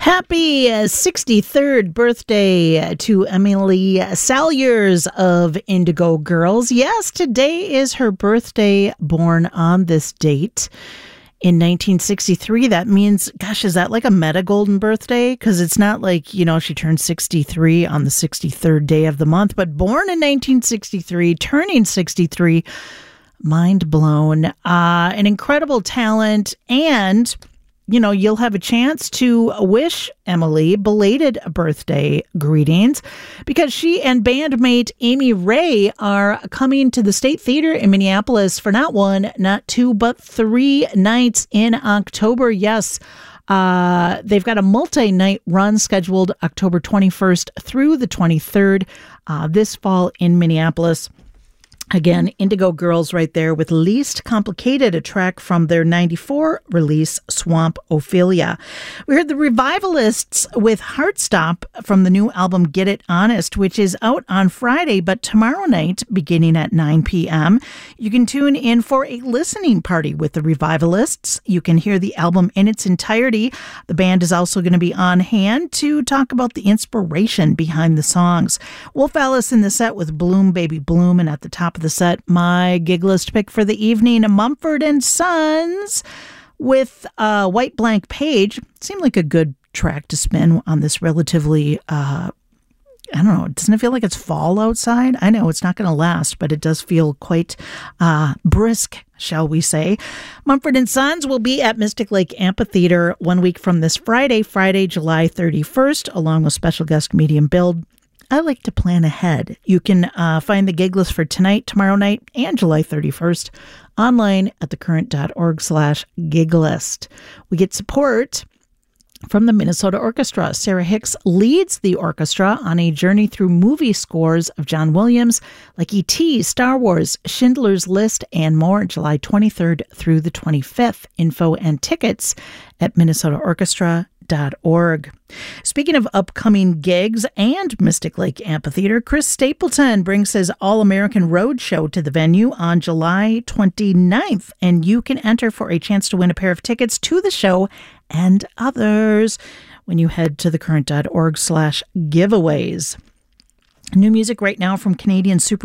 Happy 63rd birthday to Emily Salyers of Indigo Girls. Yes, today is her birthday, born on this date. In 1963, that means, gosh, is that like a meta golden birthday? Because it's not like, you know, she turned 63 on the 63rd day of the month, but born in 1963, turning 63, mind blown. An incredible talent, and you know, you'll have a chance to wish Emily belated birthday greetings because she and bandmate Amy Ray are coming to the State Theater in Minneapolis for not one, not two, but 3 nights in October. Yes, they've got a multi-night run scheduled October 21st through the 23rd this fall in Minneapolis. Again, Indigo Girls right there with Least Complicated, a track from their 94 release, Swamp Ophelia. We heard the Revivalists with Heartstop from the new album Get It Honest, which is out on Friday, but tomorrow night, beginning at 9 p.m., you can tune in for a listening party with the Revivalists. You can hear the album in its entirety. The band is also going to be on hand to talk about the inspiration behind the songs. Wolf Alice in the set with Bloom Baby Bloom, and at the top of the set, my gig list pick for the evening, Mumford and Sons with White Blank Page. Seemed like a good track to spin on this relatively, I don't know, doesn't it feel like it's fall outside? I know it's not going to last, but it does feel quite brisk, shall we say. Mumford and Sons will be at Mystic Lake Amphitheater 1 week from this Friday, July 31st, along with special guest Medium Build. I like to plan ahead. You can find the gig list for tonight, tomorrow night, and July 31st online at thecurrent.org/gig list. We get support from the Minnesota Orchestra. Sarah Hicks leads the orchestra on a journey through movie scores of John Williams, like E.T., Star Wars, Schindler's List, and more, July 23rd through the 25th. Info and tickets at minnesotaorchestra.org. Speaking of upcoming gigs and Mystic Lake Amphitheater, Chris Stapleton brings his All-American Road Show to the venue on July 29th, and you can enter for a chance to win a pair of tickets to the show and others when you head to thecurrent.org/giveaways. New music right now from Canadian super